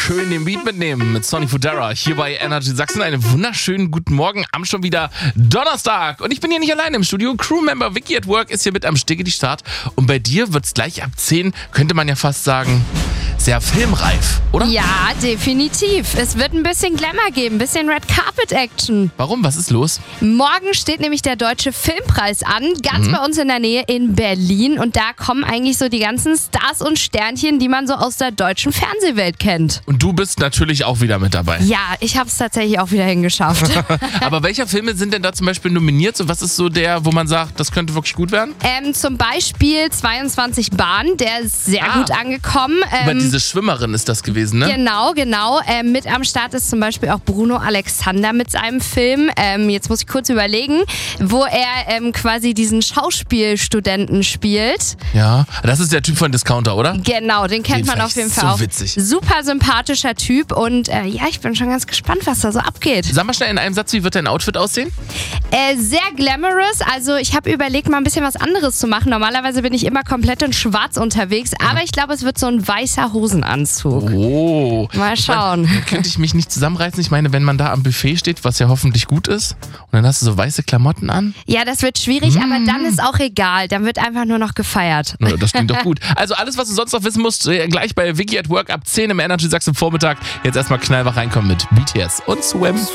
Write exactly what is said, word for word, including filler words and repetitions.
schön den Beat mitnehmen mit Sonny Fodera hier bei Energy Sachsen. Einen wunderschönen guten Morgen am schon wieder Donnerstag. Und ich bin hier nicht alleine im Studio. Crewmember Vicky at Work ist hier mit am Stiggedi Start. Und bei dir wird's gleich ab zehn, könnte man ja fast sagen, sehr filmreif, oder? Ja, definitiv. Es wird ein bisschen Glamour geben, ein bisschen Red Carpet Action. Warum? Was ist los? Morgen steht nämlich der Deutsche Filmpreis an, ganz mhm. bei uns in der Nähe in Berlin. Und da kommen eigentlich so die ganzen Stars und Sternchen, die man so aus der deutschen Fernsehwelt kennt. Und du bist natürlich auch wieder mit dabei. Ja, ich habe es tatsächlich auch wieder hingeschafft. Aber welche Filme sind denn da zum Beispiel nominiert? So, was ist so der, wo man sagt, das könnte wirklich gut werden? Ähm, zum Beispiel zweiundzwanzig Bahn, der ist sehr ah, gut angekommen. Über Ähm, diese Schwimmerin ist das gewesen, ne? Genau, genau. Ähm, mit am Start ist zum Beispiel auch Bruno Alexander mit seinem Film. Ähm, jetzt muss ich kurz überlegen, wo er ähm, quasi diesen Schauspielstudenten spielt. Ja, das ist der Typ von Discounter, oder? Genau, den kennt Den man fand auf jeden ich Fall so auch. witzig. Super sympathischer Typ und äh, ja, ich bin schon ganz gespannt, was da so abgeht. Sag mal schnell in einem Satz, wie wird dein Outfit aussehen? Äh, sehr glamorous, also ich habe überlegt, mal ein bisschen was anderes zu machen. Normalerweise bin ich immer komplett in schwarz unterwegs, aber ich glaube, es wird so ein weißer Hosenanzug. Oh. Mal schauen. Ich meine, da könnte ich mich nicht zusammenreißen. Ich meine, wenn man da am Buffet steht, was ja hoffentlich gut ist, und dann hast du so weiße Klamotten an. Ja, das wird schwierig, mm. aber dann ist auch egal. Dann wird einfach nur noch gefeiert. Ja, das klingt doch gut. Also alles, was du sonst noch wissen musst, gleich bei Vicky at Work ab zehn im Energy Sachsen Vormittag. Jetzt erstmal knallwach reinkommen mit B T S und Swim.